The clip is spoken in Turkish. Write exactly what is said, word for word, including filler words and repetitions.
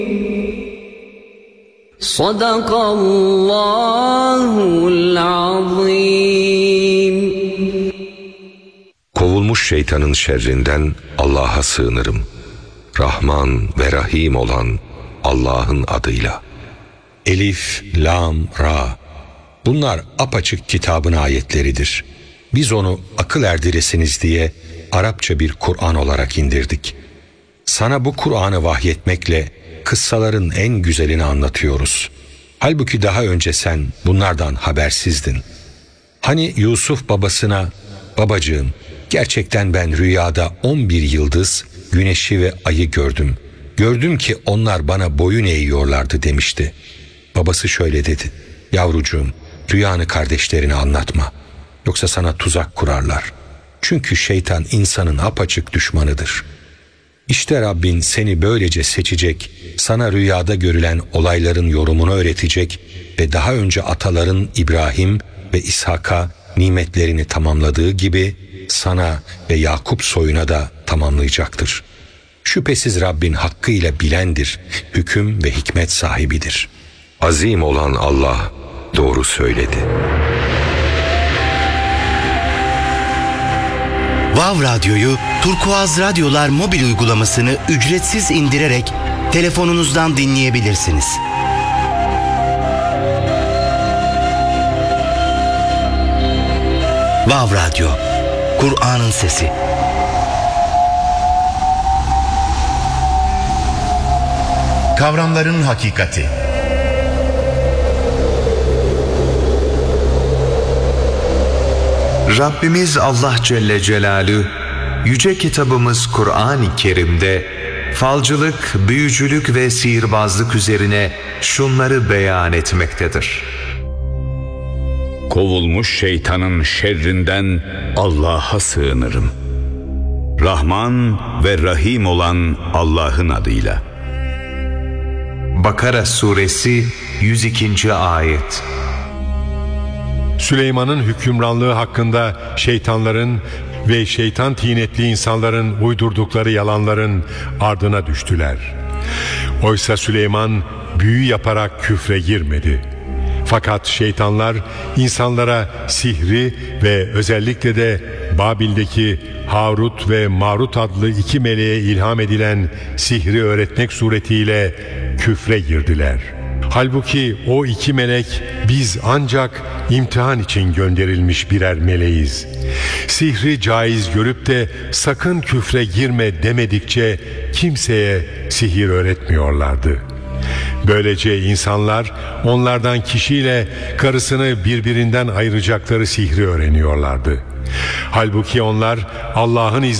Sadakallahul azim. Kovulmuş şeytanın şerrinden Allah'a sığınırım. Rahman ve Rahim olan Allah'ın adıyla. Elif, Lam, Ra. Bunlar apaçık kitabın ayetleridir. Biz onu akıl erdiresiniz diye Arapça bir Kur'an olarak indirdik. Sana bu Kur'an'ı vahyetmekle kıssaların en güzelini anlatıyoruz. Halbuki daha önce sen bunlardan habersizdin. Hani Yusuf babasına, babacığım, gerçekten ben rüyada on bir yıldız, güneşi ve ayı gördüm. Gördüm ki onlar bana boyun eğiyorlardı demişti. Babası şöyle dedi: yavrucuğum, rüyanı kardeşlerine anlatma. Yoksa sana tuzak kurarlar. Çünkü şeytan insanın apaçık düşmanıdır. İşte Rabbin seni böylece seçecek, sana rüyada görülen olayların yorumunu öğretecek ve daha önce ataların İbrahim ve İshak'a nimetlerini tamamladığı gibi sana ve Yakup soyuna da tamamlayacaktır. Şüphesiz Rabbin hakkıyla bilendir, hüküm ve hikmet sahibidir. Azim olan Allah doğru söyledi. Vav Radyo'yu Turkuaz Radyolar mobil uygulamasını ücretsiz indirerek telefonunuzdan dinleyebilirsiniz. Vav Radyo, Kur'an'ın sesi. Kavramların hakikati. Rabbimiz Allah Celle Celaluhu yüce kitabımız Kur'an-ı Kerim'de falcılık, büyücülük ve sihirbazlık üzerine şunları beyan etmektedir. Kovulmuş şeytanın şerrinden Allah'a sığınırım. Rahman ve Rahim olan Allah'ın adıyla. Bakara Suresi yüz ikinci ayet. Süleyman'ın hükümranlığı hakkında şeytanların ve şeytan tinetli insanların uydurdukları yalanların ardına düştüler. Oysa Süleyman büyü yaparak küfre girmedi. Fakat şeytanlar insanlara sihri ve özellikle de Babil'deki Harut ve Marut adlı iki meleğe ilham edilen sihri öğretmek suretiyle küfre girdiler. Halbuki o iki melek biz ancak imtihan için gönderilmiş birer meleğiz. Sihri caiz görüp de sakın küfre girme demedikçe kimseye sihir öğretmiyorlardı. Böylece insanlar onlardan kişiyle karısını birbirinden ayıracakları sihri öğreniyorlardı. Halbuki onlar Allah'ın